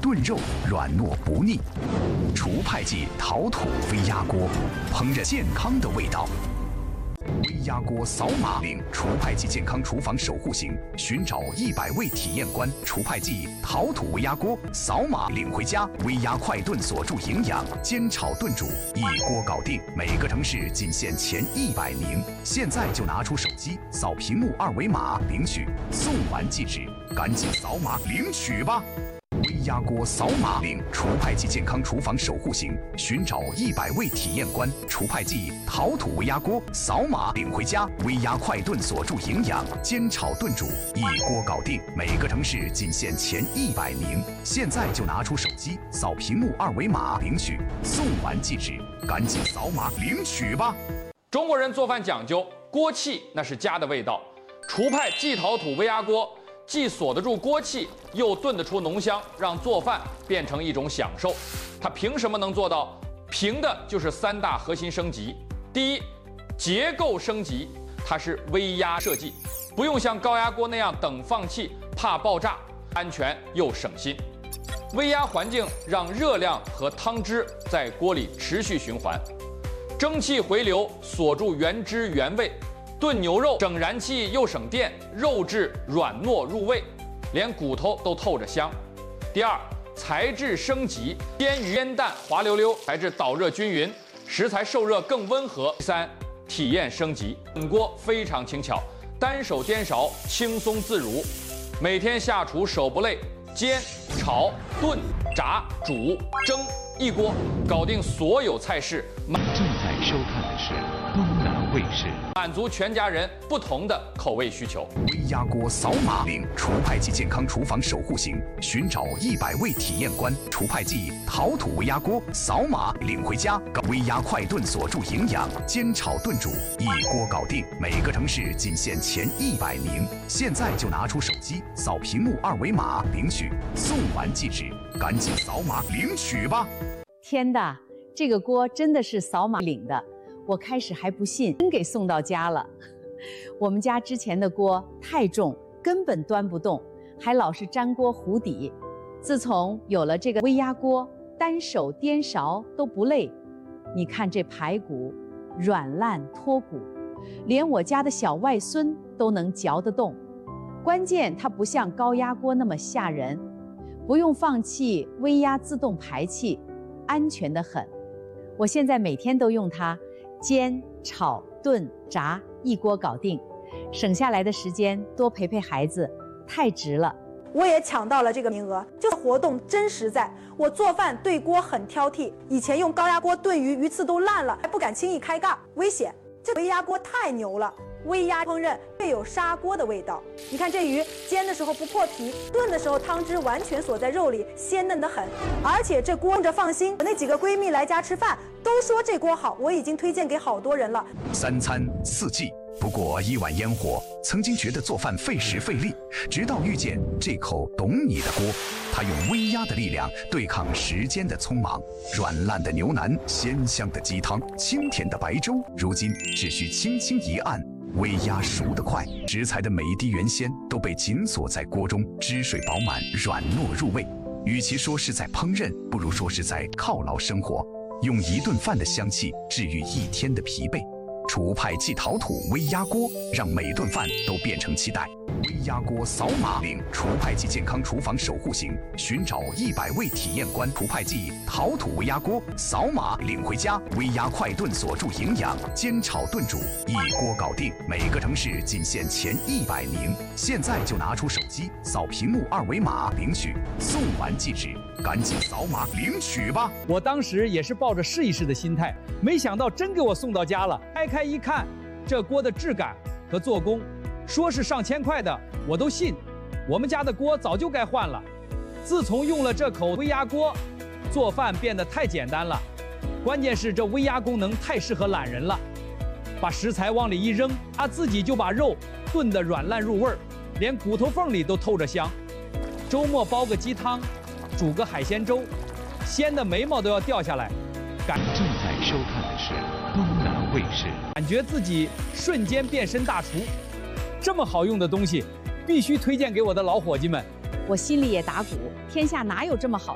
炖肉软糯不腻。厨派记陶土微压锅，烹饪健康的味道。微压锅扫码领厨派记健康厨房守护行，寻找100位体验官。厨派记陶土微压锅扫码领回家，微压快炖锁住营养，煎炒炖煮一锅搞定。每个城市仅限前100名，现在就拿出手机扫屏幕2维码领取，送完即止，赶紧扫码领取吧！微压锅扫码领厨派记健康厨房守护行，寻找100位体验官。厨派记陶土微压锅扫码领回家，微压快炖锁住营养，煎炒炖煮一锅搞定。每个城市仅限前100名，现在就拿出手机扫屏幕2维码领取，送完即止，赶紧扫码领取吧！ 中国人做饭讲究锅气，那是家的味道。厨派记陶土微压锅既锁得住锅气，又炖得出浓香，让做饭变成一种享受。它凭什么能做到？凭的就是3大核心升级。第一，结构升级，它是微压设计，不用像高压锅那样等放气，怕爆炸，安全又省心。微压环境让热量和汤汁在锅里持续循环，蒸汽回流锁住原汁原味。炖牛肉省燃气又省电，肉质软糯入味，连骨头都透着香。第二，材质升级，煎鱼煎蛋滑溜溜，材质导热均匀，食材受热更温和。第三，体验升级，本锅非常轻巧，单手颠勺轻松自如，每天下厨手不累，煎、炒、炖、炸、煮、蒸，一锅搞定所有菜式。 正在收看的是东南卫视， 满足全家人不同的口味需求。 微压锅扫码领厨派记健康厨房守护行，寻找100位体验官。厨派记陶土微压锅扫码领回家，微压快炖锁住营养，煎炒炖煮一锅搞定。每个城市仅限前100名，现在就拿出手机扫屏幕2维码领取，送完即止，赶紧扫码领取吧！ 天的，这个锅真的是扫码领的。我开始还不信，真给送到家了。我们家之前的锅太重，根本端不动，还老是粘锅糊底。自从有了这个微压锅，单手颠勺都不累。你看这排骨，软烂脱骨，连我家的小外孙都能嚼得动。关键它不像高压锅那么吓人，不用放气，微压自动排气，安全得很。我现在每天都用它。煎、炒、炖、炸，一锅搞定，省下来的时间多陪陪孩子，太值了。 我也抢到了这个名额，这个活动真实在。我做饭对锅很挑剔，以前用高压锅炖鱼，鱼刺都烂了，还不敢轻易开盖，危险。这微压锅太牛了，微压烹饪略有砂锅的味道。你看这鱼煎的时候不破皮，炖的时候汤汁完全锁在肉里，鲜嫩得很。而且这锅用着放心，我那几个闺蜜来家吃饭都说这锅好，我已经推荐给好多人了。 3餐4季，不过1碗烟火。曾经觉得做饭费时费力，直到遇见这口懂你的锅，它用微压的力量对抗时间的匆忙。软烂的牛腩，鲜香的鸡汤，清甜的白粥，如今只需轻轻一按，微压熟得快，食材的每一滴原鲜都被紧锁在锅中，汁水饱满，软糯入味。与其说是在烹饪，不如说是在犒劳生活，用一顿饭的香气治愈1天的疲惫。厨派记陶土微压锅，让每顿饭都变成期待。微压锅扫码领厨派记健康厨房守护行，寻找100位体验官。厨派记陶土微压锅扫码领回家，微压快炖锁住营养，煎炒炖煮一锅搞定。每个城市仅限前100名，现在就拿出手机扫屏幕2维码领取，送完即止，赶紧扫码领取吧！ 我当时也是抱着试一试的心态，没想到真给我送到家了。拆开一看，这锅的质感和做工，说是上千块的，我都信。我们家的锅早就该换了。自从用了这口微压锅，做饭变得太简单了。关键是这微压功能太适合懒人了，把食材往里一扔，它自己就把肉炖得软烂入味儿，连骨头缝里都透着香。周末煲个鸡汤，煮个海鲜粥，鲜的眉毛都要掉下来。 正在收看的是东南卫视， 感觉自己瞬间变身大厨。这么好用的东西，必须推荐给我的老伙计们。 我心里也打鼓，天下哪有这么好